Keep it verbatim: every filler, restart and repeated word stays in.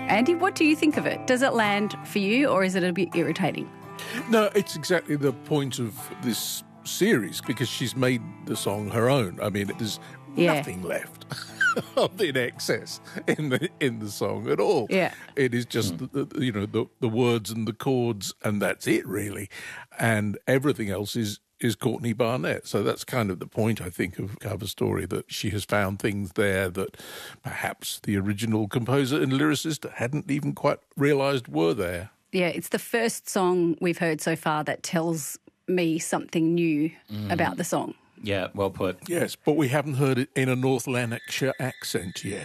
Andy, what do you think of it? Does it land for you or is it a bit irritating? No, it's exactly the point of this series because she's made the song her own. I mean, there's Yeah. nothing left of in excess in the in the song at all. Yeah. It is just the, the, you know the the words and the chords, and that's it really, and everything else is is Courtney Barnett. So that's kind of the point, I think, of Cover Story, that she has found things there that perhaps the original composer and lyricist hadn't even quite realised were there. Yeah, it's the first song we've heard so far that tells me something new mm. about the song. Yeah, well put. Yes, but we haven't heard it in a North Lanarkshire accent yet.